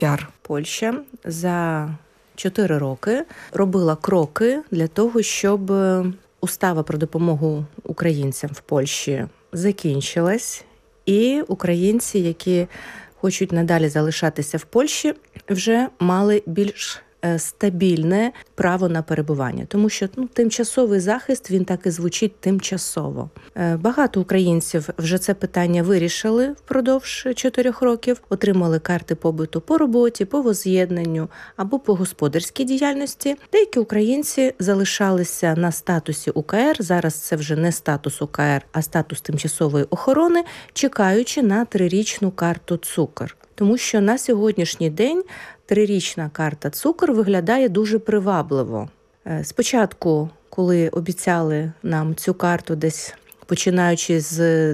Польща за 4 роки робила кроки для того, щоб устава про допомогу українцям в Польщі закінчилась, і українці, які хочуть надалі залишатися в Польщі, вже мали більш стабільне право на перебування. Тому що тимчасовий захист, він так і звучить тимчасово. Багато українців вже це питання вирішили впродовж 4 років, отримали карти побуту по роботі, по возз'єднанню або по господарській діяльності. Деякі українці залишалися на статусі УКР, зараз це вже не статус УКР, а статус тимчасової охорони, чекаючи на 3-річну карту цукор. Тому що на сьогоднішній день 3-річна карта цукор виглядає дуже привабливо. Спочатку, коли обіцяли нам цю карту десь починаючи з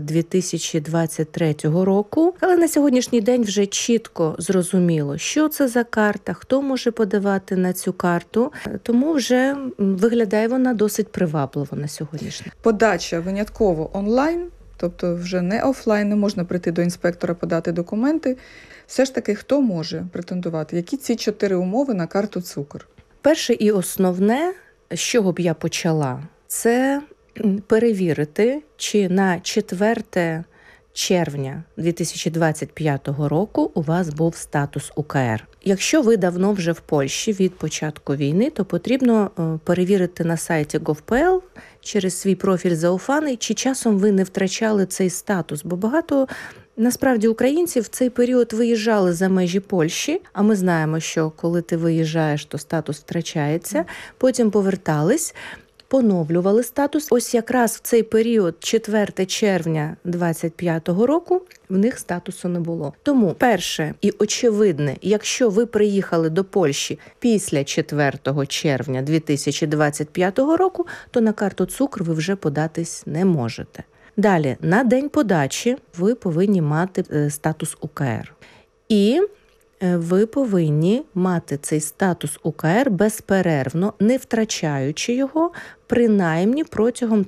2023 року, але на сьогоднішній день вже чітко зрозуміло, що це за карта, хто може подавати на цю карту, тому вже виглядає вона досить привабливо на сьогоднішній. Подача винятково онлайн, тобто вже не офлайн, не можна прийти до інспектора, подати документи. Все ж таки, хто може претендувати? Які ці 4 умови на карту цукор? Перше і основне, з чого б я почала, це перевірити, чи на 4 червня 2025 року у вас був статус УКР. Якщо ви давно вже в Польщі від початку війни, то потрібно перевірити на сайті gov.pl через свій профіль зауфаний, чи часом ви не втрачали цей статус, бо багато насправді українців в цей період виїжджали за межі Польщі, а ми знаємо, що коли ти виїжджаєш, то статус втрачається, потім повертались, поновлювали статус. Ось якраз в цей період, 4 червня 2025 року, в них статусу не було. Тому перше і очевидне, якщо ви приїхали до Польщі після 4 червня 2025 року, то на карту цукор ви вже податись не можете. Далі, на день подачі ви повинні мати статус УКР. І ви повинні мати цей статус УКР безперервно, не втрачаючи його, принаймні протягом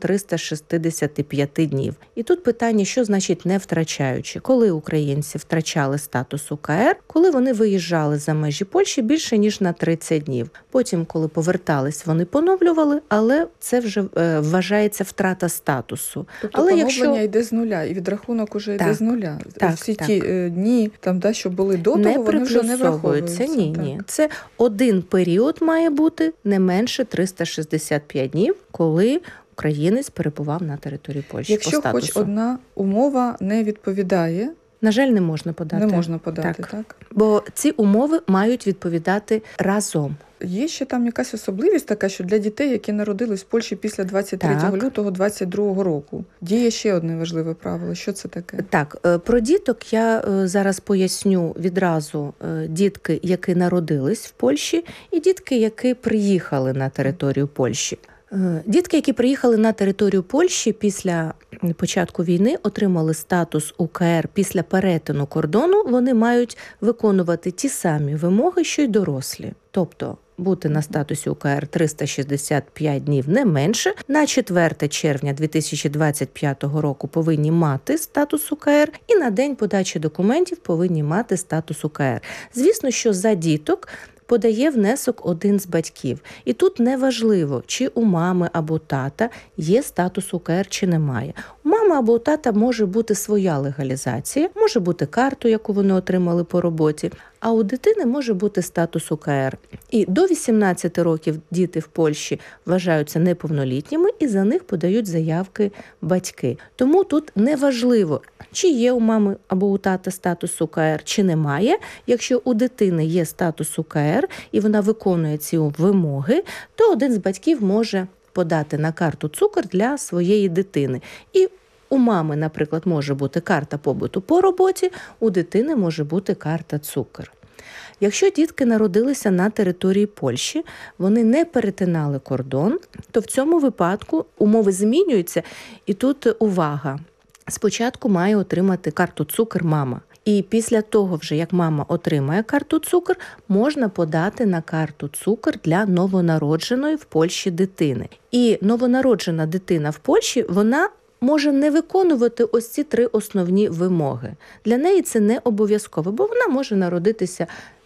365 днів. І тут питання, що значить не втрачаючи? Коли українці втрачали статус УКР? Коли вони виїжджали за межі Польщі більше, ніж на 30 днів. Потім, коли повертались, вони поновлювали, але це вже вважається втрата статусу. Тобто але поновлення йде з нуля, і відрахунок уже йде з нуля. Всі ті дні, що були до того, вони вже не враховуються. Ні. Це один період має бути не менше 365 днів, коли українець перебував на території Польщі. Якщо хоч одна умова не відповідає, на жаль, не можна подати. Не можна подати, так? Бо ці умови мають відповідати разом. Є ще там якась особливість така, що для дітей, які народились в Польщі після 23 лютого 2022 року, діє ще одне важливе правило. Що це таке? Так, про діток я зараз поясню відразу. Дітки, які народились в Польщі, і дітки, які приїхали на територію Польщі. Дітки, які приїхали на територію Польщі після початку війни, отримали статус УКР після перетину кордону, вони мають виконувати ті самі вимоги, що й дорослі. Тобто бути на статусі УКР 365 днів не менше. На 4 червня 2025 року повинні мати статус УКР і на день подачі документів повинні мати статус УКР. Звісно, що за діток подає внесок один з батьків. І тут неважливо, чи у мами або тата є статус УКР, чи немає. У мами або у тата може бути своя легалізація, може бути карту, яку вони отримали по роботі, а у дитини може бути статус УКР. І до 18 років діти в Польщі вважаються неповнолітніми і за них подають заявки батьки. Тому тут неважливо, чи є у мами або у тата статус УКР, чи немає. Якщо у дитини є статус УКР і вона виконує ці вимоги, то один з батьків може подати на карту цукор для своєї дитини. І у мами, наприклад, може бути карта побуту по роботі, у дитини може бути карта цукор. Якщо дітки народилися на території Польщі, вони не перетинали кордон, то в цьому випадку умови змінюються. І тут увага. Спочатку має отримати карту цукор мама. І після того вже, як мама отримає карту цукор, можна подати на карту цукор для новонародженої в Польщі дитини. І новонароджена дитина в Польщі, вона може не виконувати ось ці 3 основні вимоги. Для неї це не обов'язково, бо вона може народитися